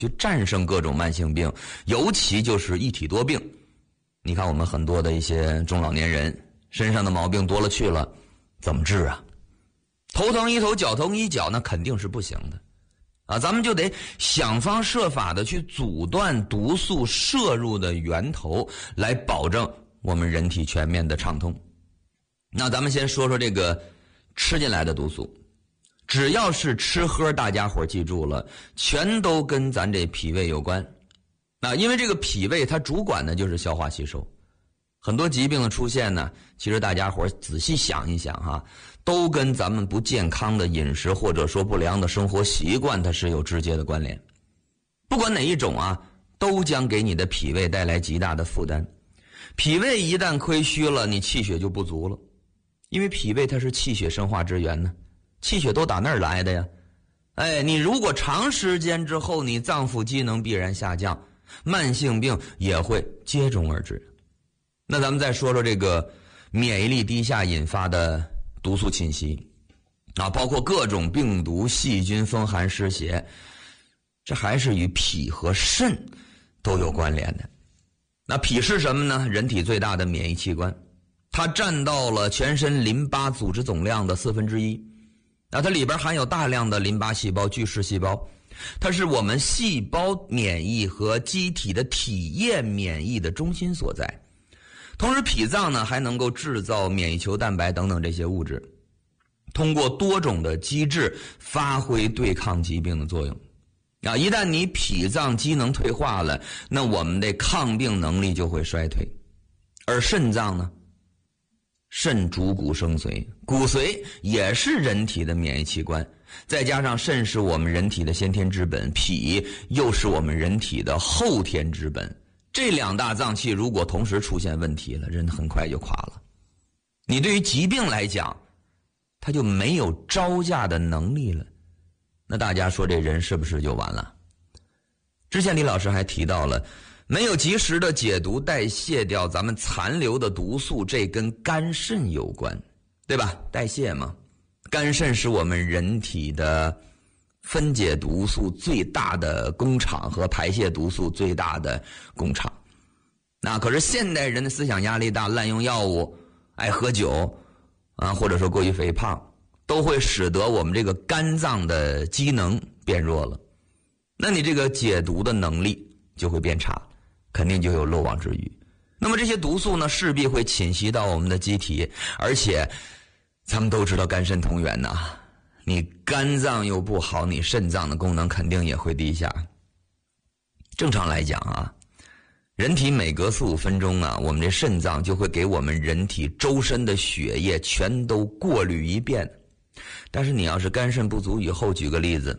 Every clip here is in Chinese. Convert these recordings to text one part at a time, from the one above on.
去战胜各种慢性病，尤其就是一体多病。你看我们很多的一些中老年人身上的毛病多了去了，怎么治啊？头疼医头，脚疼医脚，那肯定是不行的啊！咱们就得想方设法的去阻断毒素摄入的源头，来保证我们人体全面的畅通。那咱们先说说这个吃进来的毒素，只要是吃喝，大家伙记住了，全都跟咱这脾胃有关。因为这个脾胃它主管的就是消化吸收，很多疾病的出现呢，其实大家伙仔细想一想哈，都跟咱们不健康的饮食或者说不良的生活习惯它是有直接的关联。不管哪一种啊，都将给你的脾胃带来极大的负担。脾胃一旦亏虚了，你气血就不足了，因为脾胃它是气血生化之源呢，气血都打那儿来的呀。你如果长时间之后，你脏腑机能必然下降，慢性病也会接踵而至。那咱们再说说这个免疫力低下引发的毒素侵袭包括各种病毒、细菌、风寒、湿邪，这还是与脾和肾都有关联的。那脾是什么呢？人体最大的免疫器官，它占到了全身淋巴组织总量的1/4。它里边含有大量的淋巴细胞、巨噬细胞，它是我们细胞免疫和机体的体液免疫的中心所在。同时脾脏呢还能够制造免疫球蛋白等等这些物质，通过多种的机制发挥对抗疾病的作用。一旦你脾脏机能退化了，那我们的抗病能力就会衰退。而肾脏呢，肾主骨生髓，骨髓也是人体的免疫器官，再加上肾是我们人体的先天之本，脾又是我们人体的后天之本，这两大脏器如果同时出现问题了，人很快就垮了。你对于疾病来讲，它就没有招架的能力了，那大家说这人是不是就完了？之前李老师还提到了，没有及时的解毒代谢掉咱们残留的毒素，这跟肝肾有关，对吧？代谢嘛，肝肾是我们人体的分解毒素最大的工厂和排泄毒素最大的工厂。那可是现代人的思想压力大，滥用药物，爱喝酒或者说过于肥胖，都会使得我们这个肝脏的机能变弱了，那你这个解毒的能力就会变差，肯定就有漏网之鱼。那么这些毒素呢，势必会侵袭到我们的机体，而且咱们都知道肝肾同源呐，你肝脏又不好，你肾脏的功能肯定也会低下。正常来讲人体每隔4-5分钟我们这肾脏就会给我们人体周身的血液全都过滤一遍。但是你要是肝肾不足以后，举个例子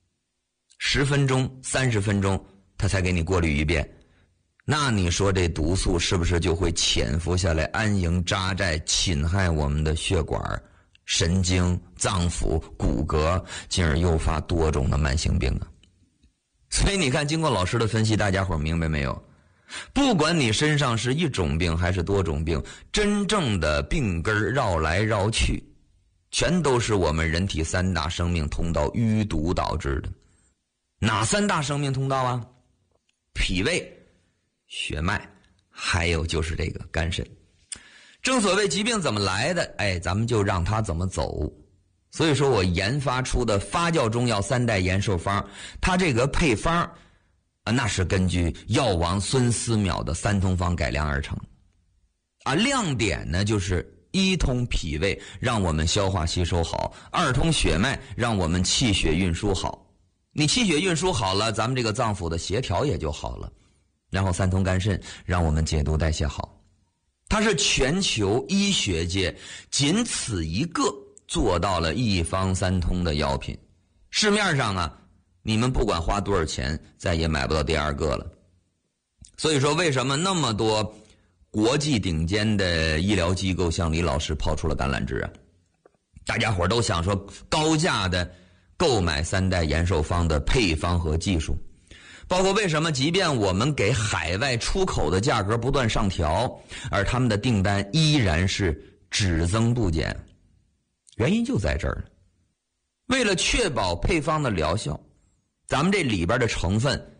，10分钟、30分钟它才给你过滤一遍，那你说这毒素是不是就会潜伏下来，安营扎寨，侵害我们的血管、神经、脏腑、骨骼，进而诱发多种的慢性病啊？所以你看，经过老师的分析，大家伙明白没有？不管你身上是一种病还是多种病，真正的病根绕来绕去，全都是我们人体3大生命通道淤堵导致的。哪3大生命通道啊？脾胃、血脉，还有就是这个肝肾。正所谓疾病怎么来的，咱们就让它怎么走。所以说我研发出的发酵中药3代延寿方，它这个配方那是根据药王孙思邈的3通方改良而成。亮点呢就是1通脾胃，让我们消化吸收好；2通血脉，让我们气血运输好。你气血运输好了，咱们这个脏腑的协调也就好了。然后3通肝肾，让我们解毒代谢好。它是全球医学界仅此一个做到了1方3通的药品。市面上你们不管花多少钱，再也买不到第2个了。所以说为什么那么多国际顶尖的医疗机构向李老师抛出了橄榄枝大家伙都想说高价的购买3代延寿方的配方和技术，包括为什么即便我们给海外出口的价格不断上调，而他们的订单依然是只增不减，原因就在这儿。为了确保配方的疗效， 咱们这里边的成分